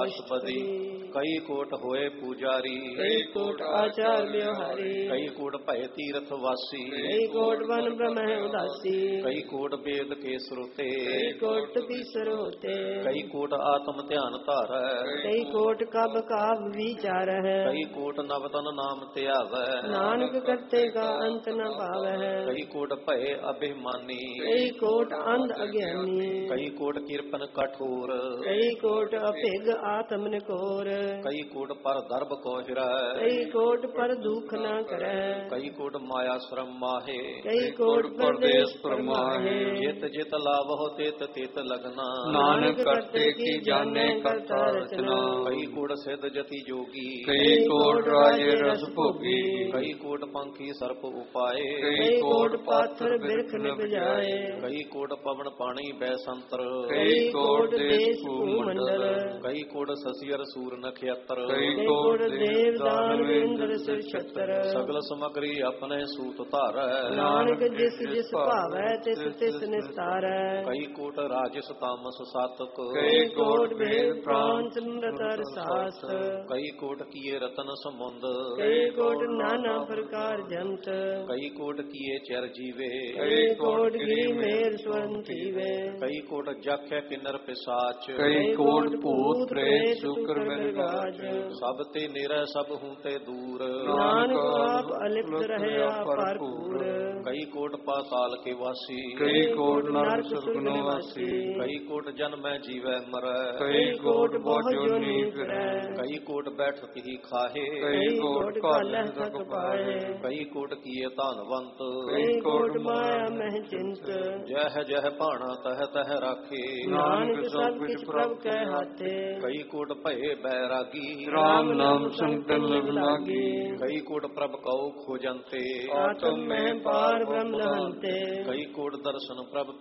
ਅਸ਼ਟਪਦੀ। ਕਈ ਕੋਟ ਹੋਏ ਪੂਜਾਰੀ, ਕਈ ਕੋਟ ਆਚਾਰ ਵਿਵਹਾਰੀ। ਕਈ ਕੋਟ ਭਏ ਤੀਰਥ ਵਾਸੀ, ਕਈ ਕੋਟ ਵਨ ਬ੍ਰਹਮਹਿ ਉਦਾਸੀ। ਕਈ ਕੋਟ ਵੇਦ ਕੇ ਸਰੋਤੇ, ਕਈ ਕੋਟ ਤਪੀਸਰ ਹੋਤੇ। ਕਈ ਕੋਟ ਆਤਮ ਧਿਆਨ ਧਾਰੈ, ਕਈ ਕੋਟ ਕਬ ਕਾਵ ਵਿਚਾਰਹਿ। ਕਈ ਕੋਟ ਨਵ ਤਨ ਨਾਮ ਧਿਆਵੈ, ਨਾਨਕ ਕਰਤੇ ਕਾ ਅੰਤ ਨ ਭਾਵਹਿ। ਕਈ ਕੋਟ ਭਏ ਅਭਿਮਾਨੀ, ਕਈ ਕੋਟ ਅੰਧ ਅਗਿਆਨੀ। ਕਈ ਕੋਟ ਕਿਰਪਨ ਕਠੋਰ, ਕਈ ਕੋਟ ਅਭਿਗ ਆਤਮ ਨਿਕੋਰ। ਕਈ ਕੋਟ ਪਰ ਦਰਬ ਕੋ ਹਿਰੈ, ਕਈ ਕੋਟ ਪਰ ਦੁਖ ਨ ਕਰੈ। ਕਈ ਕੋਟ ਮਾਇਆ ਸ਼ਰਮ ਮਾਹੇ, ਕਈ ਕੋਟ ਪਰਦੇਸ ਪਰਮਾਹੇ। ਜਿਤ ਜਿਤ ਲਾਵਹੁ ਤਿਤ ਤਿਤ ਲਗਨਾ, ਨਾਨਕ ਕਰਤੇ ਕੀ ਜਾਣੈ ਕਰਤਾ ਰਚਨਾ। ਕਈ ਕੋਟ ਸਿਧ ਜਤੀ ਜੋਗੀ, ਕਈ ਕੋਟ ਰਾਜੇ ਰਸ ਭੋਗੀ। ਕਈ ਕੋਟ ਪੰਖੀ ਸਰਪ ਉਪਾਏ, ਕਈ ਕੋਟ ਪਾਥਰ ਬਿਰਖ ਨਿਪਜਾਏ। ਕਈ ਕੋਟ ਪਵਨ ਪਾਣੀ ਬੈਸੰਤਰ, ਕਈ ਕੋਟ ਦੇਸ ਭੂਮੰਡਲ। ਕਈ ਕੋਟ ਸਸੀਅਰ ਸੂਰ ਨਖਯਤਰ, ਕਈ ਕੋਟ ਦੇਵ ਦਾਨਵ ਇੰਦਰ ਸਿਰ ਛਤਰ। ਸਗਲ ਸਮਗਰੀ ਆਪਣੇ ਸੂਤ ਧਾਰੈ, ਨਾਨਕ ਜਿਸ ਜਿਸ ਭਾਵੈ ਤਿਸ ਤਿਸ ਨਿਸਤਾਰੈ। ਕਈ ਕੋਟ ਰਾਜਸ ਤਾਮਸ ਸਾਤਕ, ਕਈ ਕੋਟ ਵੇਦ ਪ੍ਰਾਂਤ ਨ੍ਰਤ ਰਸਾਸ। ਕਈ ਕੋਟ ਕੀਏ ਰਤਨ ਸਮੁੰਦ, ਕਈ ਕੋਟ ਨਾਨਾ ਪ੍ਰਕਾਰ ਜੰਤ। ਕਈ ਕੋਟ ਕੀਏ ਚਰ ਜੀਵੇ, ਕਈ ਕੋਟ ਗਿਰੀ ਮੇਰ ਸਵਰਨ ਥੀਵੇ। ਕਈ ਕੋਟ ਜਾਖੈ ਕਿਨਰ ਪਿਸਾਚ, ਕਈ ਕੋਟ ਭੂਤ ਪ੍ਰੇਤ ਸ਼ੁਕਰ ਮਿਰਗਾਜ। ਸਭ ਤੇ ਨਿਰੈ ਸਭ ਹੂੰ ਤੇ ਦੂਰ, ਨਾਨਕ ਆਪ ਅਲਿਪਤ ਰਹਿਆ ਭਰਪੂਰ। ਕਈ ਕੋਟ ਪਾਤਾਲ ਕੇ ਵਾਸੀ, ਕਈ ਕੋਟ ਨਰਕ ਸੁਰਗ ਨਿਵਾਸੀ। ਕਈ ਕੋਟ ਜਨਮੈ ਜੀਵੈ ਮਰੈ, ਕਈ ਕੋਟ ਬਹੁ ਜੋਨੀ ਫਿਰੈ। ਕਈ ਕੋਟ ਬੈਠਤ ਹੀ ਖਾਹੇ, ਕਈ ਕੋਟ ਕਾਲਹਿ ਥਕ ਪਾਏ। ਕਈ ਕੋਟ ਕੀਏ ਧਨਵੰਤ, ਕਈ ਕੋਟ ਮਾਇਆ ਮਹਿ ਚਿੰਤ। ਜਹ ਜਹ ਭਾਣਾ ਤਹ ਤਹ ਰਾਖੇ, ਨਾਨਕ ਸਭ ਕਿਛ ਪ੍ਰਭ ਕੈ ਹਾਥੇ। ਕਈ ਕੋਟ ਭਏ ਬੈਰਾਗੀ, ਰਾਮ ਨਾਮ ਸੰਤਨ ਲਗ ਲਾਗੀ। ਕਈ ਕੋਟ ਪ੍ਰਭ ਕਉ ਖੋਜੰਤੇ, ਆਤਮ ਮਹਿ ਪਾਰ ਬ੍ਰਹਮ ਲਹੰਤੇ। ਕਈ ਕੋਟ ਦਰਸ਼ਨ ਪ੍ਰਭ